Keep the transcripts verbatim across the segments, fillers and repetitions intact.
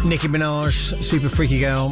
Nicki Minaj, Super Freaky Girl.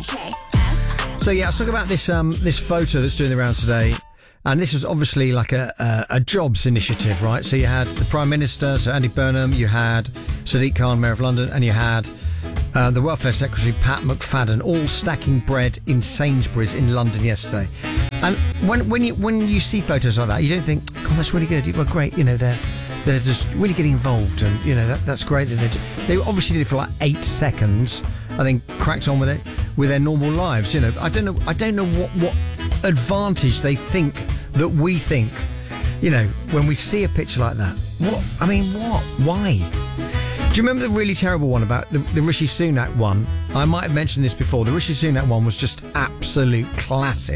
So yeah, I was talking about this um, this photo that's doing the rounds today. And this was obviously like a, a, a jobs initiative, right? So you had the Prime Minister, so Andy Burnham, you had Sadiq Khan, Mayor of London, and you had uh, the Welfare Secretary, Pat McFadden, all stacking bread in Sainsbury's in London yesterday. And when when you when you see photos like that, you don't think, God, that's really good. Well, great, you know, they're they're just really getting involved, and you know that that's great. They they obviously did it for like eight seconds, and then cracked on with it with their normal lives. You know, I don't know, I don't know what what advantage they think that we think, you know, when we see a picture like that. What? I mean, what? Why? Do you remember the really terrible one about the, the Rishi Sunak one? I might have mentioned this before. The Rishi Sunak one was just absolute classic.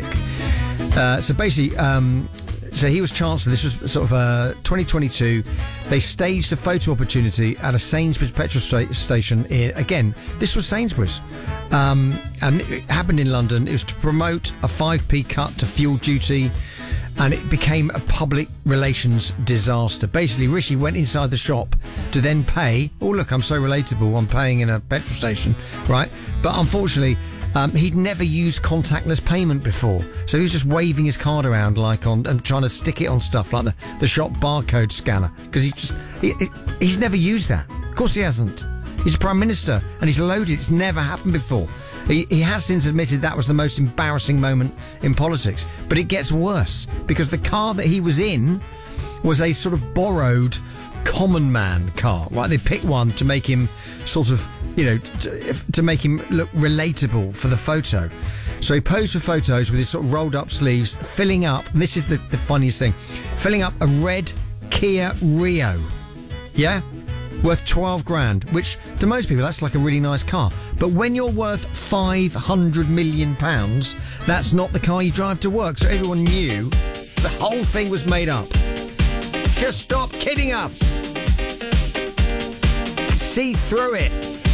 Uh, so basically, um, so he was Chancellor. This was sort of uh, twenty twenty-two. They staged a photo opportunity at a Sainsbury's petrol sta- station. In, again, this was Sainsbury's. Um, and it happened in London. It was to promote a five p cut to fuel duty. And it became a public relations disaster. Basically, Rishi went inside the shop to then pay. Oh, look, I'm so relatable. I'm paying in a petrol station, right? But unfortunately, um, he'd never used contactless payment before. So he was just waving his card around like on and trying to stick it on stuff like the, the shop barcode scanner. Because he just he, he's never used that. Of course he hasn't. He's Prime Minister and he's loaded. It's never happened before. He, he has since admitted that was the most embarrassing moment in politics. But it gets worse because the car that he was in was a sort of borrowed common man car, right? They picked one to make him sort of, you know, to, to make him look relatable for the photo. So he posed for photos with his sort of rolled up sleeves, filling up, and this is the, the funniest thing, filling up a red Kia Rio. Yeah? Worth twelve grand, which to most people that's like a really nice car. But when you're worth five hundred million pounds, that's not the car you drive to work. So everyone knew the whole thing was made up. Just stop kidding us. See through it.